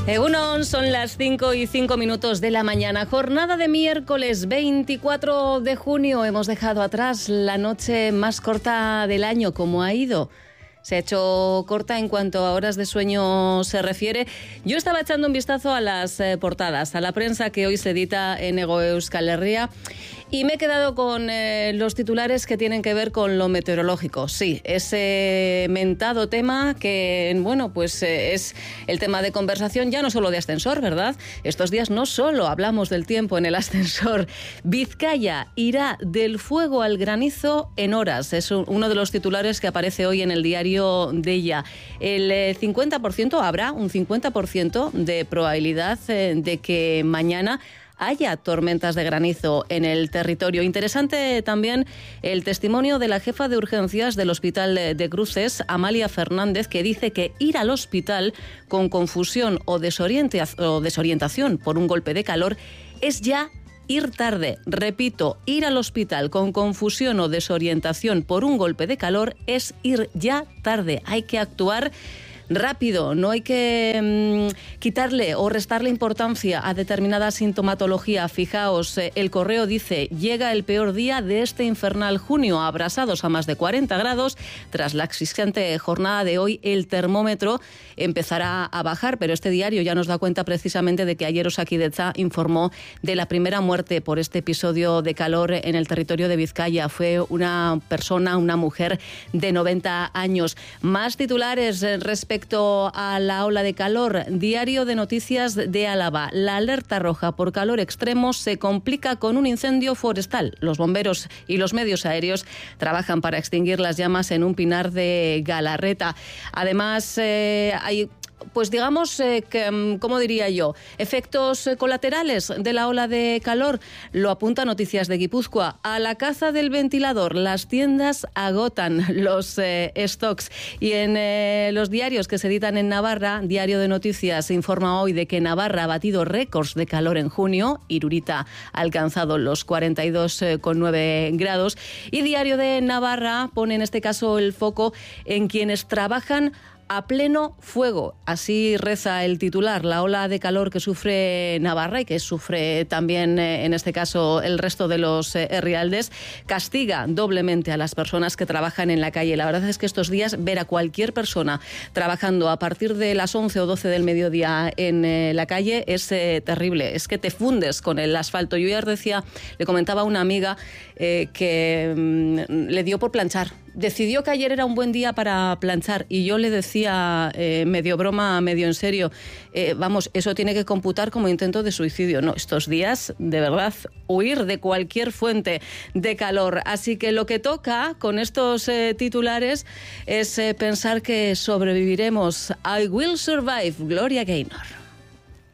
Egunon, son las 5:05 de la mañana. Jornada de miércoles 24 de junio. Hemos dejado atrás la noche más corta del año. ¿Cómo ha ido? Se ha hecho corta en cuanto a horas de sueño se refiere. Yo estaba echando un vistazo a las portadas, a la prensa que hoy se edita en Hego Euskal Herria, y me he quedado con los titulares que tienen que ver con lo meteorológico. Sí, ese mentado tema que, bueno, pues es el tema de conversación ya no solo de ascensor, ¿verdad? Estos días no solo hablamos del tiempo en el ascensor. Vizcaya irá del fuego al granizo en horas. Es uno de los titulares que aparece hoy en el diario de ella. El 50%, habrá un 50% de probabilidad de que mañana haya tormentas de granizo en el territorio. Interesante también el testimonio de la jefa de urgencias del Hospital de Cruces, Amalia Fernández, que dice que ir al hospital con confusión o desorientación por un golpe de calor es ya ir tarde. Repito, ir al hospital con confusión o desorientación por un golpe de calor es ir ya tarde. Hay que actuar rápido, no hay que quitarle o restarle importancia a determinada sintomatología. Fijaos, el Correo dice: llega el peor día de este infernal junio, abrasados a más de 40 grados. Tras la exigente jornada de hoy, el termómetro empezará a bajar, pero este diario ya nos da cuenta precisamente de que ayer Osakidetza informó de la primera muerte por este episodio de calor en el territorio de Vizcaya. Fue una mujer de 90 años. Más titulares respecto a la ola de calor. Diario de Noticias de Álava. La alerta roja por calor extremo se complica con un incendio forestal. Los bomberos y los medios aéreos trabajan para extinguir las llamas en un pinar de Galarreta. Además, hay, pues digamos, ¿cómo diría yo?, efectos colaterales de la ola de calor. Lo apunta Noticias de Guipúzcoa. A la caza del ventilador, las tiendas agotan los stocks. Y en los diarios que se editan en Navarra, Diario de Noticias informa hoy de que Navarra ha batido récords de calor en junio. Irurita ha alcanzado los 42,9 grados. Y Diario de Navarra pone en este caso el foco en quienes trabajan a pleno fuego. Así reza el titular. La ola de calor que sufre Navarra y que sufre también, en este caso, el resto de los herrialdes, castiga doblemente a las personas que trabajan en la calle. La verdad es que estos días ver a cualquier persona trabajando a partir de las 11 o 12 del mediodía en la calle es terrible. Es que te fundes con el asfalto. Yo ya decía, le comentaba a una amiga que le dio por planchar. Decidió que ayer era un buen día para planchar y yo le decía, medio broma, medio en serio, vamos, eso tiene que computar como intento de suicidio. No, estos días, de verdad, huir de cualquier fuente de calor. Así que lo que toca con estos titulares es pensar que sobreviviremos. I will survive, Gloria Gaynor.